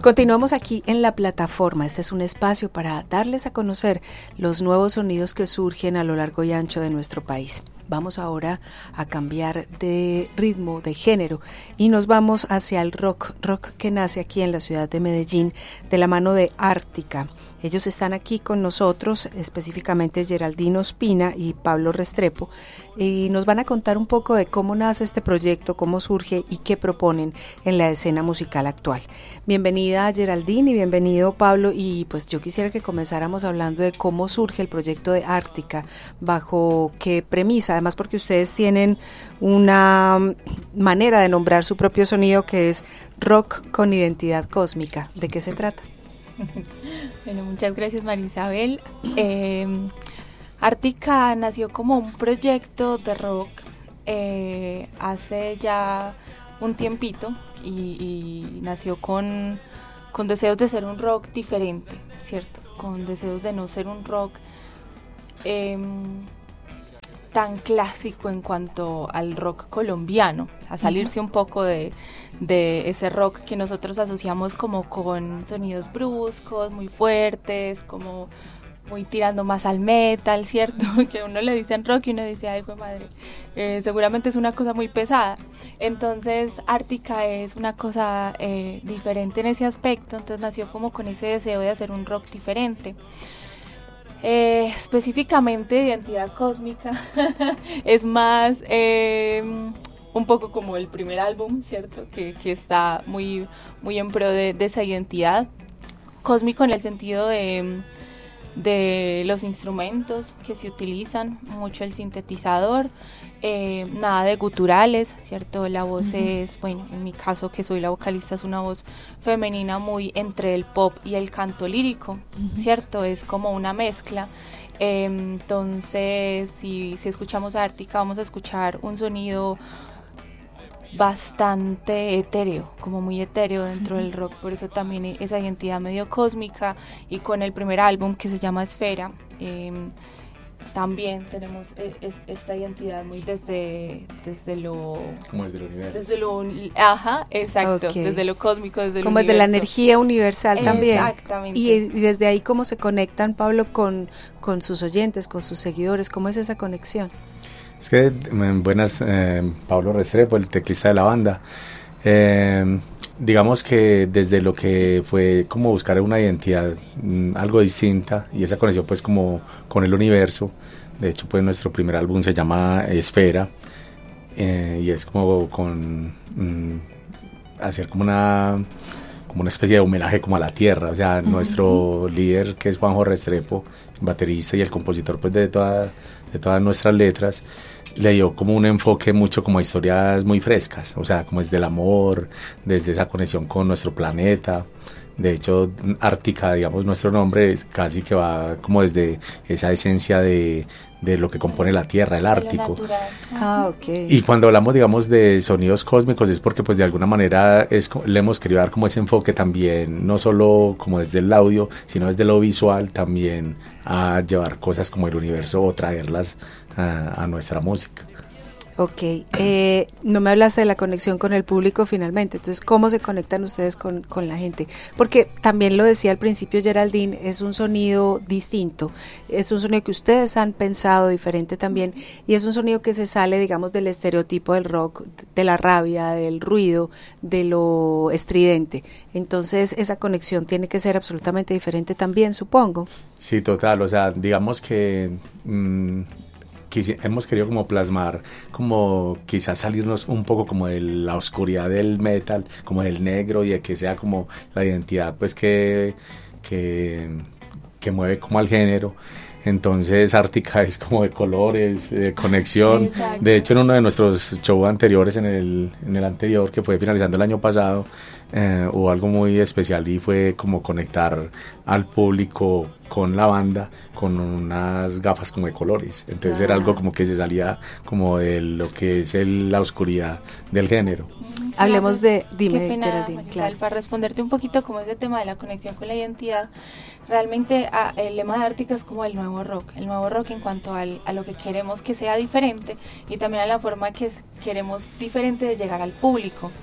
Continuamos aquí en La Plataforma. Este es un espacio para darles a conocer los nuevos sonidos que surgen a lo largo y ancho de nuestro país. Vamos ahora a cambiar de ritmo, de género, y nos vamos hacia el rock que nace aquí en la ciudad de Medellín de la mano de Ártica. Ellos están aquí con nosotros, específicamente Geraldine Ospina y Pablo Restrepo, y nos van a contar un poco de cómo nace este proyecto, cómo surge y qué proponen en la escena musical actual. Bienvenida Geraldine y bienvenido Pablo, y pues yo quisiera que comenzáramos hablando de cómo surge el proyecto de Ártica, bajo qué premisa, además porque ustedes tienen una manera de nombrar su propio sonido que es rock con identidad cósmica. ¿De qué se trata? Bueno, muchas gracias María Isabel. Ártica nació como un proyecto de rock hace ya un tiempito y nació con deseos de ser un rock diferente, ¿cierto? Con deseos de no ser un rock tan clásico en cuanto al rock colombiano, a salirse un poco de ese rock que nosotros asociamos como con sonidos bruscos, muy fuertes, como muy tirando más al metal, ¿cierto? Que a uno le dicen rock y uno dice, ay, pues madre, seguramente es una cosa muy pesada. Entonces, Ártica es una cosa diferente en ese aspecto, entonces nació como con ese deseo de hacer un rock diferente. Específicamente Identidad Cósmica es más un poco como el primer álbum, ¿cierto? Que está muy en pro de esa identidad. Cósmico en el sentido de los instrumentos que se utilizan, mucho el sintetizador, nada de guturales, ¿cierto? La voz es, bueno, en mi caso que soy la vocalista, es una voz femenina muy entre el pop y el canto lírico, ¿cierto? Es como una mezcla. Entonces, si escuchamos a Ártica, vamos a escuchar un sonido bastante etéreo, como muy etéreo dentro del rock, por eso también esa identidad medio cósmica. Y con el primer álbum que se llama Esfera, también tenemos esta identidad muy desde lo... Como desde el universo. Desde lo... Ajá, exacto, okay. Desde lo cósmico, desde como el universo. Desde la energía universal también. Exactamente. Y desde ahí, ¿cómo se conectan, Pablo, con sus oyentes, con sus seguidores? ¿Cómo es esa conexión? Es que, buenas, Pablo Restrepo, el teclista de la banda. Digamos que desde lo que fue como buscar una identidad algo distinta y esa conexión pues como con el universo. De hecho pues nuestro primer álbum se llama Esfera y es como con hacer como una especie de homenaje como a la tierra. O sea, nuestro líder, que es Juanjo Restrepo, baterista y el compositor pues de todas nuestras letras, le dio como un enfoque mucho como a historias muy frescas, o sea, como desde el amor, desde esa conexión con nuestro planeta. De hecho, Ártica, digamos, nuestro nombre casi que va como desde esa esencia de lo que compone la Tierra, el Ártico. Okay. Y cuando hablamos, digamos, de sonidos cósmicos es porque, pues, de alguna manera le hemos querido dar como ese enfoque también, no solo como desde el audio, sino desde lo visual también, a llevar cosas como el universo o traerlas a nuestra música. Ok, no me hablaste de la conexión con el público finalmente, entonces ¿cómo se conectan ustedes con la gente? Porque también lo decía al principio Geraldine, es un sonido distinto, es un sonido que ustedes han pensado diferente también, y es un sonido que se sale, digamos, del estereotipo del rock, de la rabia, del ruido, de lo estridente. Entonces esa conexión tiene que ser absolutamente diferente también, supongo. Sí, total, o sea, digamos que... hemos querido como plasmar, como quizás salirnos un poco como de la oscuridad del metal, como del negro, y de que sea como la identidad pues que mueve como al género. Entonces Ártica es como de colores, de conexión. Exacto. De hecho, en uno de nuestros shows anteriores, en el anterior, que fue finalizando el año pasado, hubo algo muy especial y fue como conectar al público con la banda con unas gafas como de colores. Entonces era algo como que se salía como de lo que es la oscuridad del género. Hablemos de... Dime, Geraldine, claro. Para responderte un poquito como ese tema de la conexión con la identidad, realmente el lema de Ártica es como el nuevo rock en cuanto a lo que queremos que sea diferente y también a la forma que queremos diferente de llegar al público.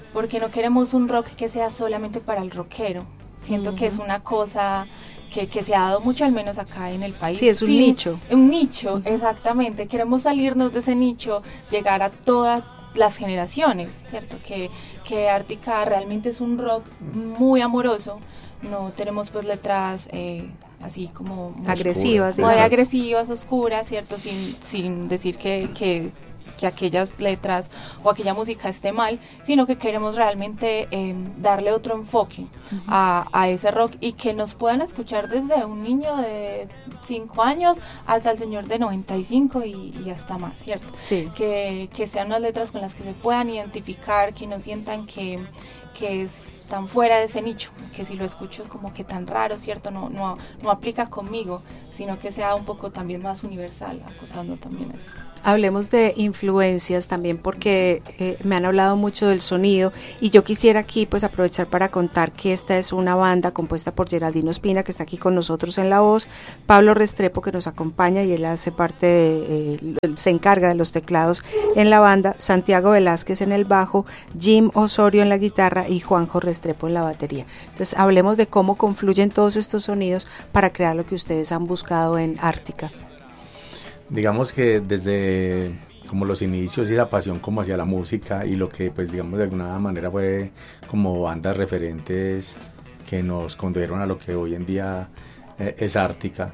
porque no queremos un rock que sea solamente para el rockero. Siento que es una cosa que se ha dado mucho, al menos acá en el país. Sí, es un nicho. Un nicho, exactamente. Queremos salirnos de ese nicho, llegar a todas las generaciones, ¿cierto? Que Ártica realmente es un rock muy amoroso. No tenemos pues letras así como agresivas, muy agresivas, oscuras, ¿cierto? Sin decir que aquellas letras o aquella música esté mal, sino que queremos realmente darle otro enfoque a ese rock y que nos puedan escuchar desde un niño de 5 años hasta el señor de 95 y hasta más, ¿cierto? Sí. Que sean unas letras con las que se puedan identificar, que no sientan que están fuera de ese nicho, que si lo escucho como que tan raro, ¿cierto? No aplica conmigo, sino que sea un poco también más universal, acotando también eso. Hablemos de influencias también, porque me han hablado mucho del sonido y yo quisiera aquí pues aprovechar para contar que esta es una banda compuesta por Geraldino Espina, que está aquí con nosotros en la voz, Pablo Restrepo, que nos acompaña y él hace parte se encarga de los teclados en la banda, Santiago Velázquez en el bajo, Jim Osorio en la guitarra y Juanjo Restrepo en la batería. Entonces hablemos de cómo confluyen todos estos sonidos para crear lo que ustedes han buscado en Ártica. Digamos que desde como los inicios y la pasión como hacia la música y lo que pues digamos de alguna manera fue como bandas referentes que nos condujeron a lo que hoy en día es Ártica.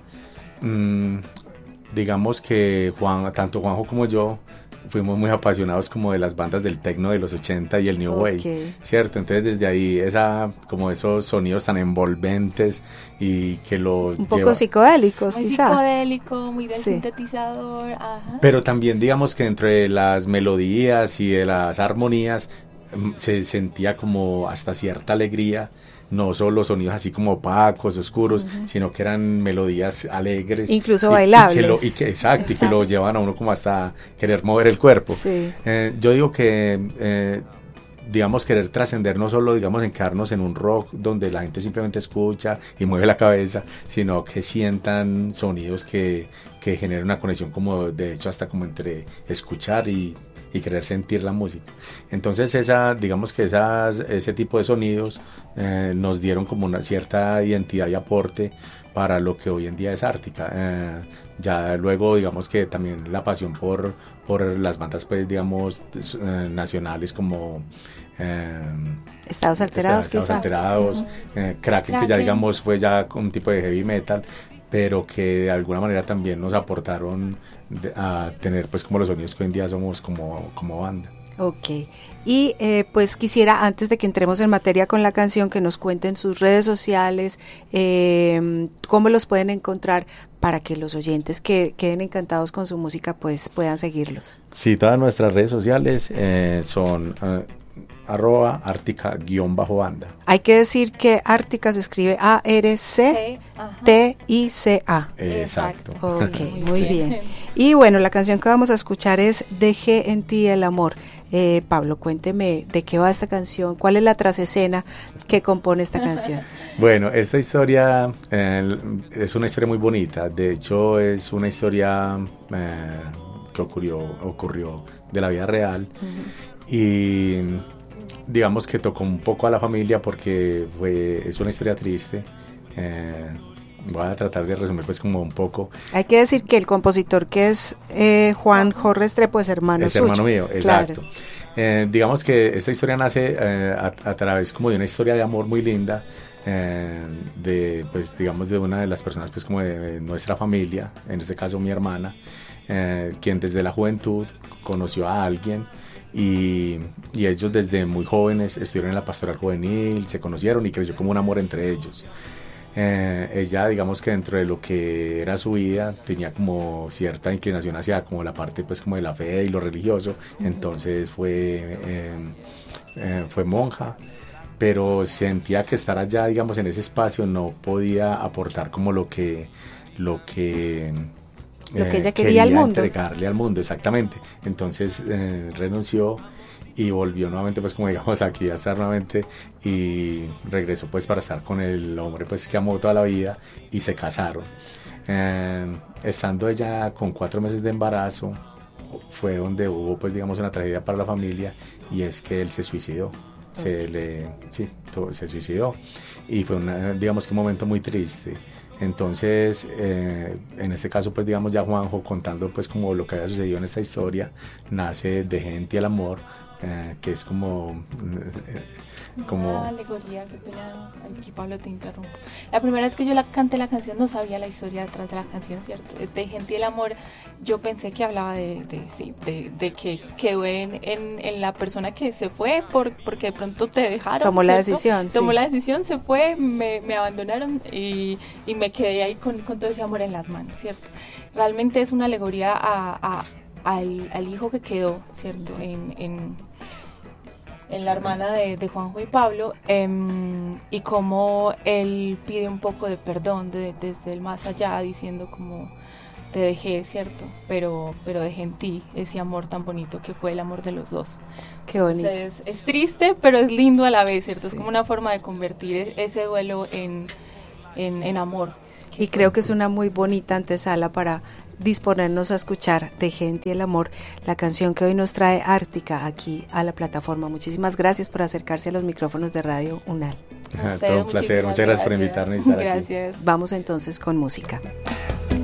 Digamos que tanto Juanjo como yo fuimos muy apasionados como de las bandas del techno de los 80 y el New Wave, ¿cierto? Entonces desde ahí como esos sonidos tan envolventes y que un poco psicodélicos muy quizá. Psicodélico, muy del sintetizador. Ajá. Pero también digamos que entre las melodías y de las armonías se sentía como hasta cierta alegría, no solo sonidos así como opacos, oscuros, sino que eran melodías alegres. Incluso bailables. Exacto, y que lo llevan a uno como hasta querer mover el cuerpo. Sí. Yo digo que, digamos, querer trascender no solo, digamos, en quedarnos en un rock donde la gente simplemente escucha y mueve la cabeza, sino que sientan sonidos que generen una conexión como, de hecho, hasta como entre escuchar y querer sentir la música. Entonces digamos que ese tipo de sonidos nos dieron como una cierta identidad y aporte para lo que hoy en día es Ártica. Ya luego digamos que también la pasión por las bandas pues digamos nacionales como Estados Alterados, Kraken, que ya digamos fue ya un tipo de heavy metal, pero que de alguna manera también nos aportaron a tener pues como los sonidos que hoy en día somos como banda. Ok, y pues quisiera, antes de que entremos en materia con la canción, que nos cuenten sus redes sociales, cómo los pueden encontrar para que los oyentes que queden encantados con su música pues puedan seguirlos. Sí, todas nuestras redes sociales son @Ártica_banda. Hay que decir que Ártica se escribe ARCTICA. Exacto. Ok, muy bien. Y bueno, la canción que vamos a escuchar es Dejé en ti el amor. Pablo, cuénteme de qué va esta canción, cuál es la trasescena que compone esta canción. Bueno, esta historia es una historia muy bonita. De hecho, es una historia que ocurrió de la vida real. Y digamos que tocó un poco a la familia porque es una historia triste. Voy a tratar de resumir pues como un poco. Hay que decir que el compositor, que es Juanjo Restrepo, es hermano suyo. Es hermano mío, exacto. Claro. Digamos que esta historia nace a través como de una historia de amor muy linda, pues digamos de una de las personas pues como de nuestra familia, en este caso mi hermana, quien desde la juventud conoció a alguien. Y ellos desde muy jóvenes estuvieron en la pastoral juvenil, se conocieron y creció como un amor entre ellos. Ella, digamos que dentro de lo que era su vida, tenía como cierta inclinación hacia como la parte pues como de la fe y lo religioso. Entonces fue monja, pero sentía que estar allá, digamos, en ese espacio no podía aportar como lo que ella quería al mundo. Entregarle al mundo, exactamente. Entonces renunció y volvió nuevamente pues como digamos aquí a estar nuevamente y regresó pues para estar con el hombre pues que amó toda la vida y se casaron. Estando ella con 4 meses de embarazo fue donde hubo pues digamos una tragedia para la familia, y es que él se suicidó. se suicidó, y fue digamos que un momento muy triste. Entonces, en este caso, pues digamos ya Juanjo, contando pues como lo que había sucedido en esta historia, nace de Gente y el Amor, que es como una alegoría. Qué pena, aquí Pablo te interrumpo. La primera vez que yo canté la canción no sabía la historia detrás de la canción, ¿cierto? De Gente y el Amor, yo pensé que hablaba de que quedó en la persona que se fue porque de pronto te dejaron. Tomó la decisión. Tomó la decisión, se fue, me abandonaron y me quedé ahí con todo ese amor en las manos, ¿cierto? Realmente es una alegoría al hijo que quedó, ¿cierto? En la hermana de Juanjo y Pablo, y cómo él pide un poco de perdón desde el más allá, diciendo como te dejé, ¿cierto? Pero dejé en ti ese amor tan bonito que fue el amor de los dos. Qué bonito. Entonces, es triste, pero es lindo a la vez, ¿cierto? Sí. Es como una forma de convertir ese duelo en amor. Y creo que es una muy bonita antesala para disponernos a escuchar de Gente y el Amor, la canción que hoy nos trae Ártica aquí a la plataforma. Muchísimas gracias por acercarse a los micrófonos de Radio UNAL. Todo un placer, muchas gracias por invitarme a estar aquí. Vamos entonces con música.